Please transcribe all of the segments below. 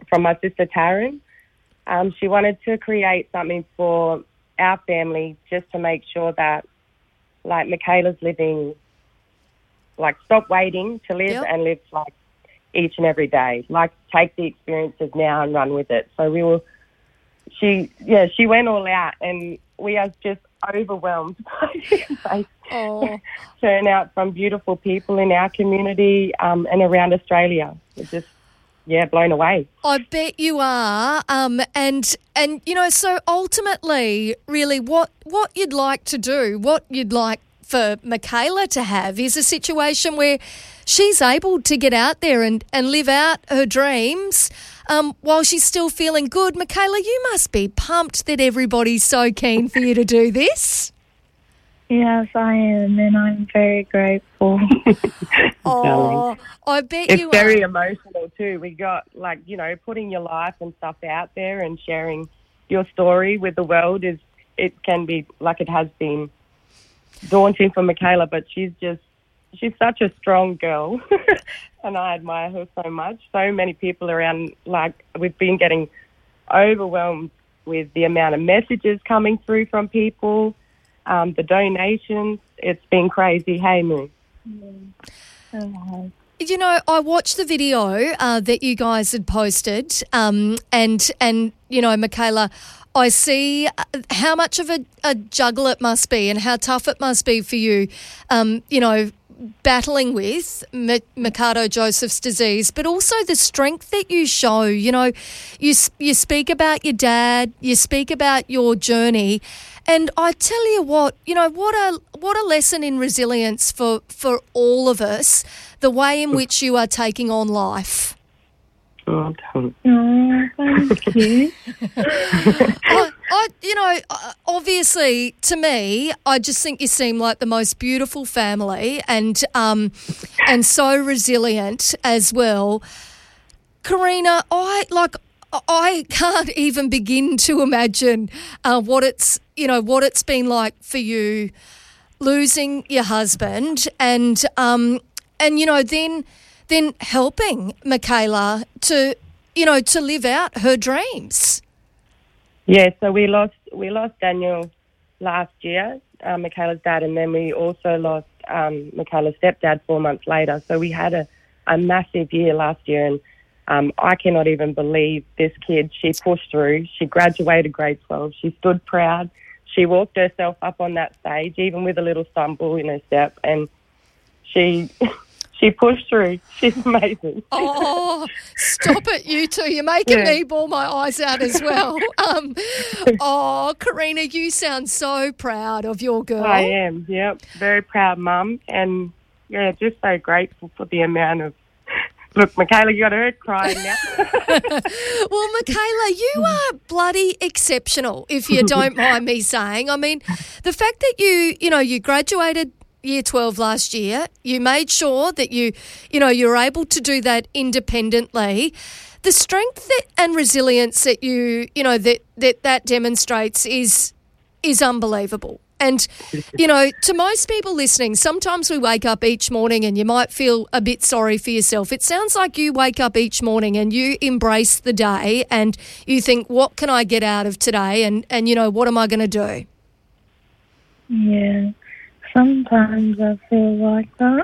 from my sister Taryn. She wanted to create something for our family just to make sure that, like, Michaela's living, like, stop waiting to live and live, like, each and every day. Like, take the experiences now and run with it. So she went all out, and we are just overwhelmed by turnout from beautiful people in our community and around Australia. We're just, blown away. I bet you are. And you know, so ultimately, really, what you'd like to do, what you'd like for Michaela to have is a situation where she's able to get out there and live out her dreams while she's still feeling good. Michaela, you must be pumped that everybody's so keen for you to do this. Yes, I am, and I'm very grateful. Oh, I bet you are. It's very emotional too. We got, like, you know, putting your life and stuff out there and sharing your story with the world it can be, like it has been, daunting for Michaela, but she's such a strong girl and I admire her so much. So many people around, like, we've been getting overwhelmed with the amount of messages coming through from people, the donations. It's been crazy. Hey, Moo. You know, I watched the video that you guys had posted and you know, Michaela, I see how much of a juggle it must be and how tough it must be for you, you know, battling with Mikado-Joseph's disease, but also the strength that you show. You know, you speak about your dad, you speak about your journey, and I tell you what, you know, what a lesson in resilience for all of us, the way in which you are taking on life. Oh, thank you. You know, obviously, to me, I just think you seem like the most beautiful family and so resilient as well. Karina, I can't even begin to imagine what it's been like for you losing your husband and you know, then helping Michaela to live out her dreams. Yeah, so we lost Daniel last year, Michaela's dad, and then we also lost Michaela's stepdad 4 months later. So we had a massive year last year, and I cannot even believe this kid. She pushed through. She graduated grade 12. She stood proud. She walked herself up on that stage, even with a little stumble in her step, and she pushed through. She's amazing. Oh, stop it, you two. You're making me bawl my eyes out as well. Karina, you sound so proud of your girl. I am, yep. Very proud mum. And, just so grateful for the amount of... Look, Michaela, you got her crying now. Well, Michaela, you are bloody exceptional, if you don't mind me saying. I mean, the fact that you graduated Year 12 last year, you made sure that you're able to do that independently. The strength and resilience that that demonstrates is unbelievable. And, you know, to most people listening, sometimes we wake up each morning and you might feel a bit sorry for yourself. It sounds like you wake up each morning and you embrace the day and you think, what can I get out of today? And you know, what am I going to do? Yeah. Sometimes I feel like that.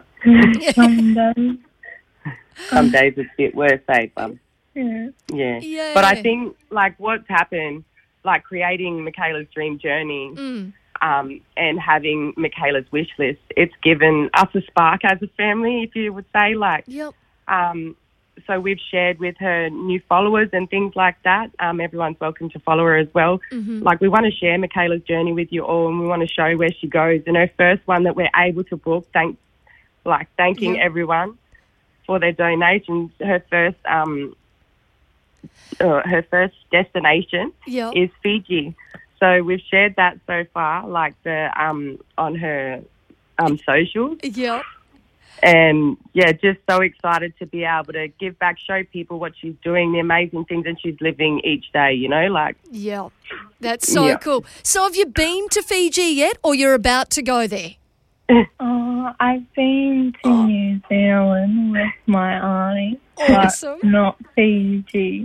Some days it's a bit worse, Mum? Yeah. But I think, like, what's happened, like, creating Michaela's dream journey and having Michaela's wish list, it's given us a spark as a family, if you would say, like. Yep. So we've shared with her new followers and things like that. Everyone's welcome to follow her as well. Mm-hmm. Like, we want to share Michaela's journey with you all, and we want to show where she goes. And her first one that we're able to book, thanking everyone for their donations. Her first destination is Fiji. So we've shared that so far, like on her socials. Yep. And, just so excited to be able to give back, show people what she's doing, the amazing things that she's living each day, you know, like. Yeah, that's so cool. So have you been to Fiji yet, or you're about to go there? I've been to New Zealand with my auntie, awesome. but not Fiji.